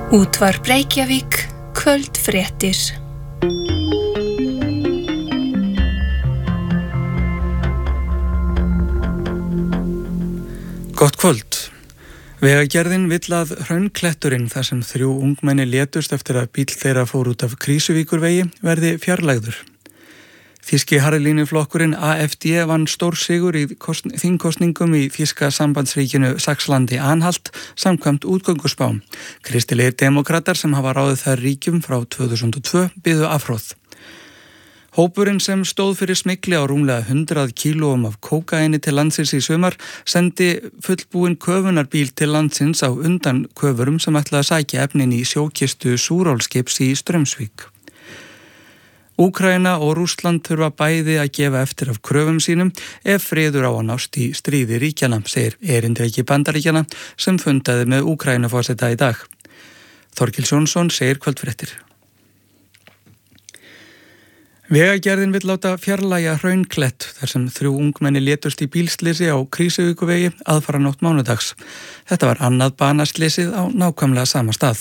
Útvarp Reykjavík, kvöldfréttir. Gott kvöld. Vegagerðin vill að Hraunkletturinn, þar sem 3 ungmenni létust eftir að bíll þeirra fór út af Krýsuvíkurvegi, verði fjarlægður. Þýski harðlínuflokkurinn AfD vann stórsigur í þingkosningum í þýska sambandsríkinu Saxlandi-Anhalt samkvæmt útgönguspám. Kristilegir demokratar sem hafa ráðið þær ríkjum frá 2002 biðu afhróð. Hópurinn sem stóð fyrir smygli á rúmlega 100 kílóum af kókaini til landsins í sumar sendi fullbúinn köfunarbíl til landsins á undan köfurum sem ætlaði að sækja efnin í sjókistu Súrálskips í Straumsvík. Úkraína og Rússland þurfa bæði að gefa eftir af kröfum sínum ef friður á að nást í stríði ríkjana, segir erindreki Bandaríkjana sem fundaði með Úkraínuforseta í dag. Þorkils Jónsson segir kvöldfréttir. Vegagerðin vill láta fjarlægja Hraunklett þar sem 3 ungmenni létust í bílslisi á Krýsuvíkurvegi aðfaranótt mánudags. Þetta var annað banaslysið á nákvæmlega sama stað.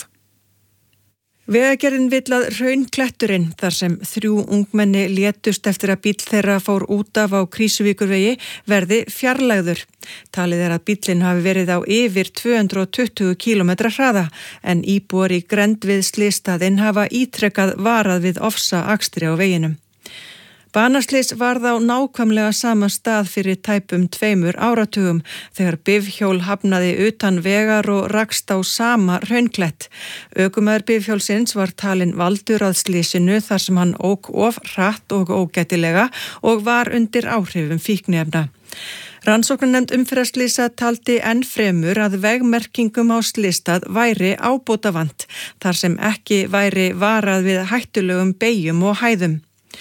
Vegagerðin vill að Hraunkletturinn, þar sem 3 ungmenni létust eftir að bíll þeirra fór út af á Krýsuvíkurvegi, verði fjarlægður. Talið er að bíllinn hafi verið á yfir 220 km hraða, en íbúar í grennd við slysstaðinn hafa ítrekkað varað við ofsa akstri á veginum. Banaslys varð á nákvæmlega sama stað fyrir tæpum 2 áratugum þegar bifhjól hafnaði utan vegar og rakst á sama Hraunklett. Ökumaður bifhjólsins var talinn valdur að slysinu þar sem hann ók of hratt og ógætilega og var undir áhrifum fíkniefna. Rannsóknarnefnd umferðarslysa taldi enn fremur að vegmerkingum á slysstað væri ábótavant þar sem ekki væri varað við hættulegum beygjum og hæðum.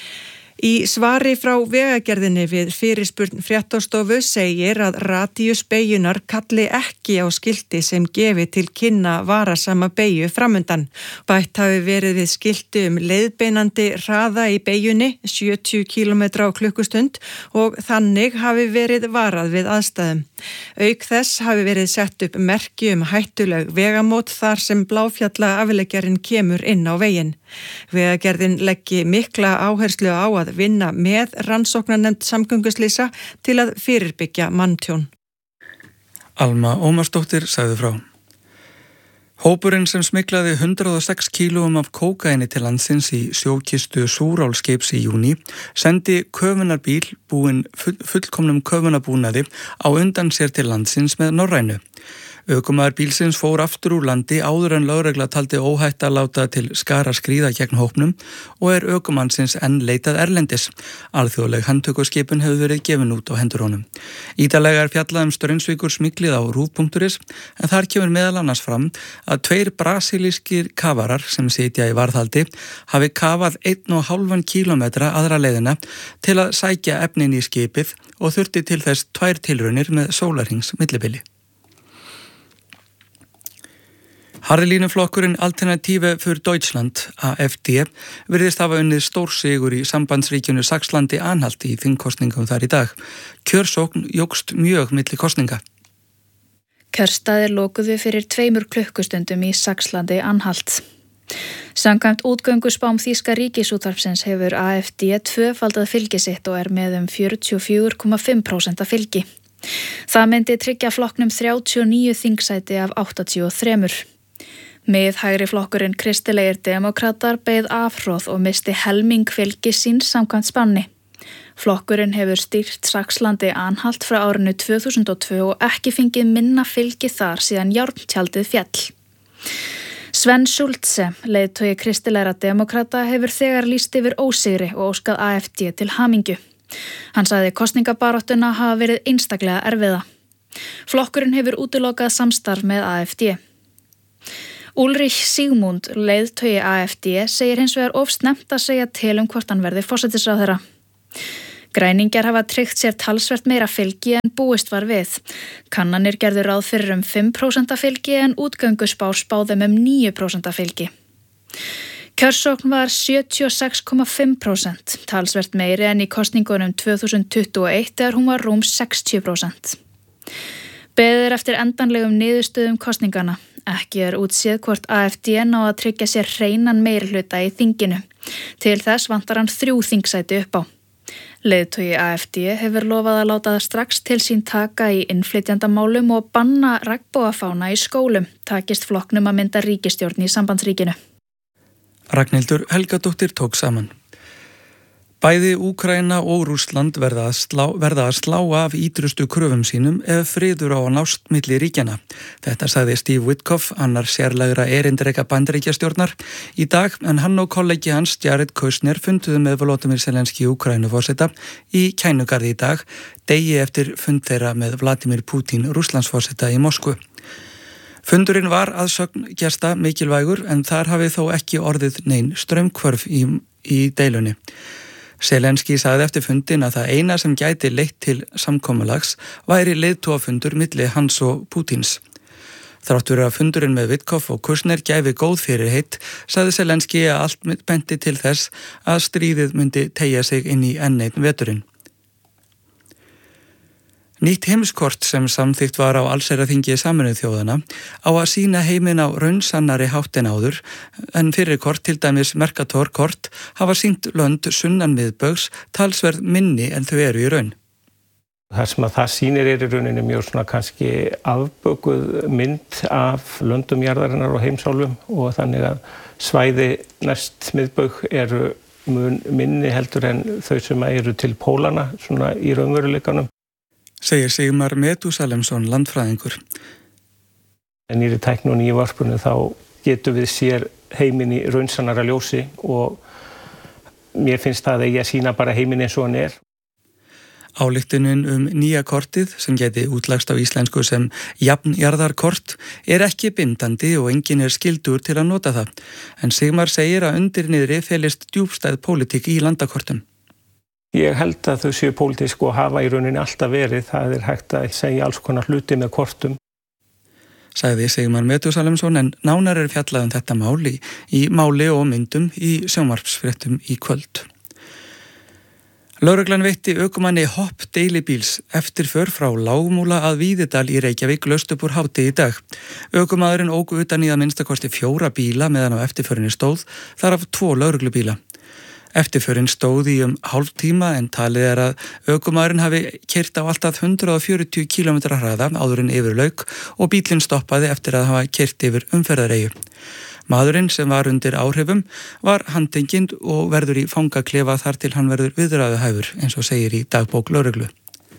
Í svari frá Vegagerðinni við fyrirspurn Fréttastofu segir að radíus beyjunar kalli ekki á skilti sem gefi til kynna varasama beygju framundan. Bætt hafi verið við skilti leiðbeinandi hraða í beyjunni 70 km á klukkustund og þannig hafi verið varað við aðstæðum. Auk þess hafi verið sett upp merki hættuleg vegamót þar sem Bláfjalla afleggjarinn kemur inn á veginn. Vegagerðin leggi mikla áherslu á að vinna með rannsóknarnefnd samgönguslysa til að fyrirbyggja manntjón. Alma Ómarsdóttir sagði frá. Hópurinn sem smyglaði 106 kílóum af kókaini til landsins í sjókistu Súrálskips í júní sendi köfunarbíl búinn fullkomnum köfunarbúnaði á undan sér til landsins með Norrænu. Ökumaður bílsins fór aftur úr landi áður en lögregla taldi óhætt að láta til skara skríða gegn hópnum og er ökumannsins enn leitað erlendis. Alþjóðleg handtökuskipun hefur verið gefin út á hendur honum. Ítarlega er fjallað Straumsvíkur smiglið á rúv.is en þar kemur meðal annars fram að 2 brasilískir kafarar sem sitja í varðhaldi hafi kafað 1,5 kílómetra aðra leiðina til að sækja efnin í skipið og þurfti til þess 2 tilraunir með sólarhrings millibili. Harðlínuflokkurinn Alternative für Deutschland, AfD, virðist hafa unnið stórsigur í sambandsríkinu Saxlandi-Anhalt í þingkosningum þar í dag. Kjörsókn jókst mjög milli kosninga. Kjörstaðir lokuðu fyrir 2 klukkustundum í Saxlandi-Anhalt. Samkvæmt útgönguspám þýska ríkisútvarpsins hefur AfD tvöfaldað fylgi sitt og er með 44,5% fylgi. Það myndi tryggja flokknum 39 þingsæti af 83. Miðhægri flokkurinn Kristilegir demokratar beið afhróð og misti helming fylgi síns samkvæmt spánni. Flokkurinn hefur stýrt Saxlandi-Anhalt frá árinu 2002 og ekki fengið minna fylgi þar síðan járntjaldið féll. Sven Schulze, leiðtogi Kristilegra demokrata, hefur þegar lýst yfir ósigri og óskað AfD til hamingju. Hann sagði kosningabaráttuna hafa verið einstaklega erfiða. Flokkurinn hefur útilokað samstarf með AfD. Ulrich Sigmund, leiðtogi AfD, segir hins vegar of snemmt að segja til hvort hann verði forsætisráðherra. Græningjar hafa tryggt sér talsvert meira fylgi en búist var við. Kannanir gerðu ráð fyrir 5% fylgi en útgönguspár spáðum 9% fylgi. Kjörsókn var 76,5%, talsvert meiri en í kosningunum 2021 þegar hún var rúm 60%. Beðið eftir endanlegum niðurstöðum kosningana. Ekki útséð hvort AFD ná að tryggja sér hreinan meirihluta í þinginu. Til þess vantar hann 3 þingsæti upp á. Leiðtogi AFD hefur lofað að láta það strax til sín taka í innflytjandamálum og banna regnbogafána í skólum, takist flokknum að mynda ríkisstjórn í sambandsríkinu. Ragnhildur Helgadóttir tók saman. Bæði Úkraína og Rússland verða að slá af ítrustu kröfum sínum ef friður á að nást milli ríkjanna. Þetta sagði Steve Witkoff, annar sérlegra erindreka Bandaríkjastjórnar, í dag, en hann og kollegi hans Jared Kushner funduðu með Volodymyr Zelenský Úkraínuforseta í Kænugarði í dag, degi eftir fund þeirra með Vladimir Putin Rússlandsforseta í Moskvu. Fundurinn var að sögn gesta mikilvægur en þar hafi þó ekki orðið nein straumhvörf í deilunni. Zelenský sagði eftir fundin að það eina sem gæti leitt til samkomulags væri leiðtogafundur milli hans og Pútins. Þrátt fyrir að fundurinn með Witkoff og Kushner gæfi góð fyrirheit, sagði Zelenský að allt benti til þess að stríðið myndi teygja sig inn í enn einn veturinn. Nýtt heimskort sem samþykkt var á allsherjarþingi Sameinuðu þjóðanna á að sýna heiminn á raunsannari hátt en áður, en fyrir kort, til dæmis Mercator kort, hafa sýnt lönd sunnan miðbaugs talsverð minni en þau eru í raun. Það sem að það sýnir í rauninni mjög svona kannski afbökuð mynd af löndum jarðarinnar og heimsálfum, og þannig að svæði næst miðbaug eru mun minni heldur en þau sem eru til pólana svona í raunveruleikanum. Segir Sigmar Metúsalemsson, landfræðingur. En í tækni og nýju varpunni þá getum við sér heiminn í raunsannara ljósi, og mér finnst það að ég sýna bara heiminn eins og hann er. Ályktunin nýja kortið, sem geti útlagst á íslensku sem jafnjarðarkort, ekki bindandi og enginn skyldur til að nota það. En Sigmar segir að undir niðri felist djúpstæð pólitík í landakortum. Ég held að þau séu pólitísk og hafa í rauninni alltaf verið. Það hægt að segja alls konar hluti með kortum. Sagði Sigmar Metúsalemsson, en nánar fjallað þetta mál í máli og myndum í sjónvarpsfréttum í kvöld. Lögreglan veitti ökumanni hopp deilibíls eftirför frá Lágmúla að Víðidal í Reykjavík laust upp úr hádegi í dag. Ökumaðurinn ók utan í að minnstakosti 4 bíla meðan á eftirförinni stóð, þar af 2 lögreglubíla. Eftirförin stóð í hálftíma, en talið að ökumaðurinn hafi keyrt á alltaf 140 km hraða áður en yfir lauk og bílinn stoppaði eftir að hafa keyrt yfir umferðareyju. Maðurinn, sem var undir áhrifum, var handtekinn og verður í fangaklefa þar til hann verður viðræðuhæfur, eins og segir í dagbók lögreglu.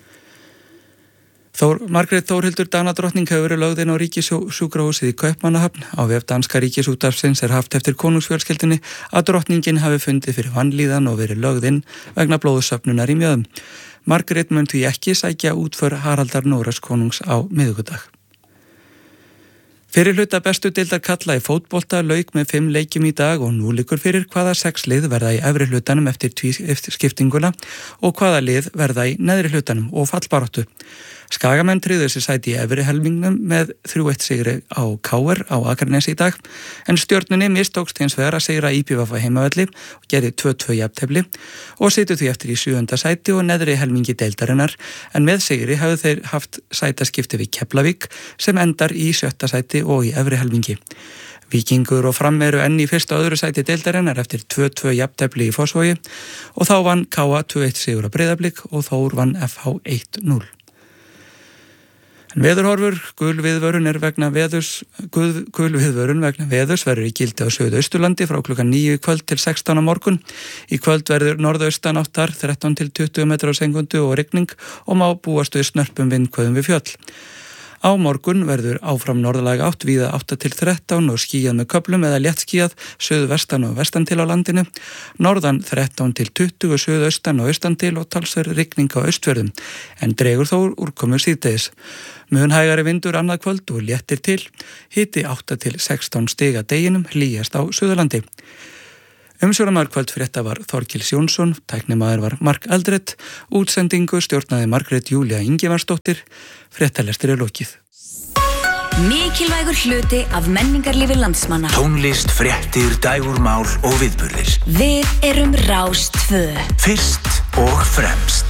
Margrét Þórhildur Danadrottning hefur verið lögð inn á ríkissjúkrahúsið í Kaupmannahöfn. Á vef danska ríkisútvarpsins haft eftir konungsfjölskyldunni að drottningin hafi fundið fyrir vanlíðan og verið lögð inn vegna blóðsöfnunar í mjöðum. Margrét mun því ekki sækja útför Haraldar Noregs konungs á miðvikudag. Fyrir hluta bestu deildar karla í fótbolta lauk með 5 leikjum í dag og nú liggur fyrir hvaða 6 lið verða í efri hlutanum eftir skiptinguna og hvaða lið verða í neðri hlutanum og fallbaráttu. Skagamenn tryggðu sér sæti í efri helmingnum með 3-1 sigri á KR á Akranesi í dag, en Stjörnunni mistókst hins vegar að sigra IPVF á heimavelli og gerði 2-2 jafntefli og situr því eftir í 7. sæti og neðri helmingi deildarinnar, en með sigri hafðu þeir haft sætaskipti við Keflavík sem endar í 7. sæti og í efri helmingi. Víkingur og Fram eru enn í 1. og 2. sæti deildarinnar eftir 2-2 jafntefli í Fossvogi og þá vann KA 2-1 sigur á Breiðablik og Þór vann FH 1-0. Veðurhorfur, gul viðvörun vegna veðurs verður í gildi á Suðausturlandi frá klukkan 9 í kvöld til 16 á morgun. Í kvöld verður norðaustan áttar 13 til 20 metrar á sekúndu og rigning og má búast við snörpum vindhviðum við fjöll. Á morgun verður áfram norðlæga átt víða 8 til 13 og skýjað með köflum eða léttskýjað suðvestan og vestan til á landinu, norðan 13 til 20 suðaustan og austan til og talsverð rigning á austfjörðum, en dregur þó úrkomu síðdegis. Mun hægari vindur annað kvöld og léttir til, hiti 8 til 16 stig að deginum, hlýjast á Suðurlandi. Umsjónamaður kvöldfrétta var Þorkils Jónsson, tæknimaður var Mark Eldred, útsendingu stjórnaði Margrét Júlía Ingimarsdóttir, fréttalestir lokið. Mikilvægur hluti af menningarlífi landsmanna. Tónlist, fréttir, dægurmál og viðburðir. Við erum Rás 2. Fyrst og fremst.